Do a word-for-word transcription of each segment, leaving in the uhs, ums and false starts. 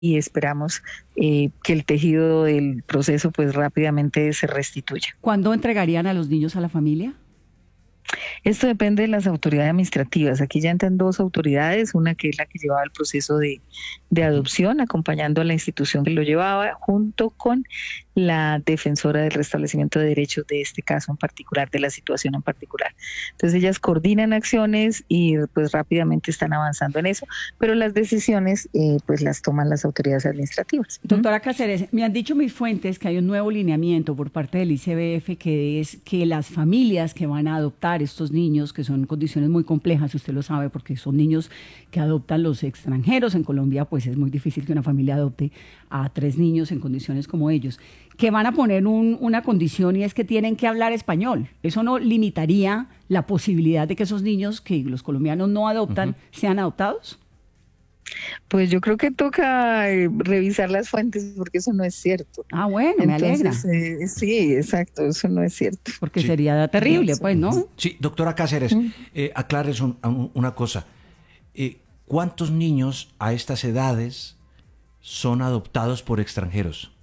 y esperamos eh, que el tejido del proceso pues rápidamente se restituya. ¿Cuándo entregarían a los niños a la familia? Esto depende de las autoridades administrativas. Aquí ya entran dos autoridades, una que es la que llevaba el proceso de, de adopción, acompañando a la institución que lo llevaba, junto con la defensora del restablecimiento de derechos de este caso en particular, de la situación en particular. Entonces ellas coordinan acciones y pues rápidamente están avanzando en eso, pero las decisiones eh, pues las toman las autoridades administrativas. Doctora Cáceres, me han dicho mis fuentes que hay un nuevo lineamiento por parte del I C B F, que es que las familias que van a adoptar estos niños, que son condiciones muy complejas, usted lo sabe, porque son niños que adoptan los extranjeros. En Colombia pues es muy difícil que una familia adopte a tres niños en condiciones como ellos, que van a poner un, una condición, y es que tienen que hablar español. ¿Eso no limitaría la posibilidad de que esos niños que los colombianos no adoptan uh-huh. sean adoptados? Pues yo creo que toca eh, revisar las fuentes, porque eso no es cierto. Ah, bueno, Entonces, me alegra. Eh, sí, exacto, eso no es cierto. Porque sí. sería terrible, pues, ¿no? Sí, doctora Cáceres, ¿Mm? eh, aclares un, un, una cosa. Eh, ¿Cuántos niños a estas edades son adoptados por extranjeros?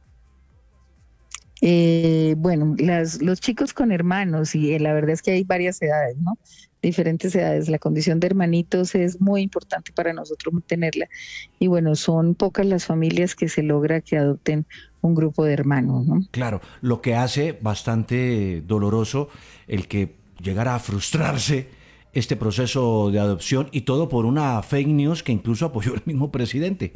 Eh, bueno, las, los chicos con hermanos, y eh, la verdad es que hay varias edades, ¿no? Diferentes edades. La condición de hermanitos es muy importante para nosotros mantenerla. Y bueno, son pocas las familias que se logra que adopten un grupo de hermanos, ¿no? Claro, lo que hace bastante doloroso el que llegara a frustrarse este proceso de adopción, y todo por una fake news que incluso apoyó el mismo presidente.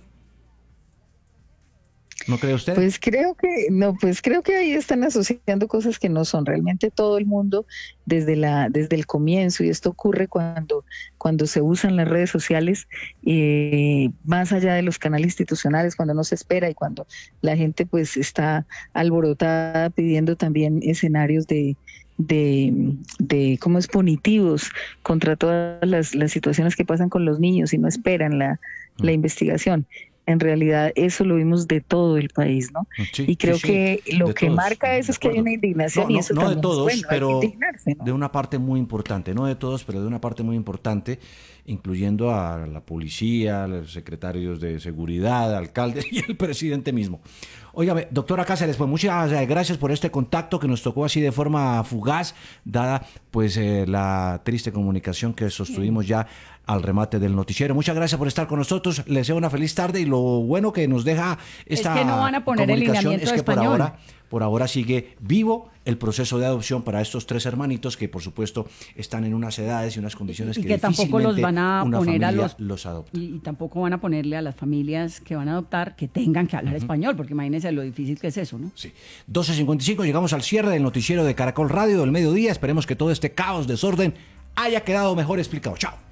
¿No cree usted? Pues creo que, no, pues creo que ahí están asociando cosas que no son. Realmente todo el mundo desde la, desde el comienzo, y esto ocurre cuando, cuando se usan las redes sociales, eh, más allá de los canales institucionales, cuando no se espera y cuando la gente pues está alborotada pidiendo también escenarios de de, de cómo es punitivos contra todas las, las situaciones que pasan con los niños y no esperan la, mm. la investigación. En realidad eso lo vimos de todo el país, ¿no? Sí, y creo sí, sí, que lo que todos, marca eso es que hay una indignación, no, no, y eso no también de todos, es bueno, pero hay que indignarse, ¿no? De una parte muy importante, no de todos, pero de una parte muy importante, incluyendo a la policía, a los secretarios de seguridad, alcaldes y el presidente mismo. Óigame, doctora Cáceres, pues muchas gracias por este contacto que nos tocó así de forma fugaz, dada pues eh, la triste comunicación que sostuvimos ya al remate del noticiero. Muchas gracias por estar con nosotros, les deseo una feliz tarde, y lo bueno que nos deja esta es que no van a poner el lineamiento es que español. por ahora, por ahora sigue vivo el proceso de adopción para estos tres hermanitos que por supuesto están en unas edades y unas condiciones y que, que tampoco los van a una poner a los, los adopta. Y, y tampoco van a ponerle a las familias que van a adoptar que tengan que hablar uh-huh. español, porque imagínense lo difícil que es eso, ¿no? Sí. doce cincuenta y cinco, llegamos al cierre del noticiero de Caracol Radio del mediodía. Esperemos que todo este caos, desorden haya quedado mejor explicado. Chao.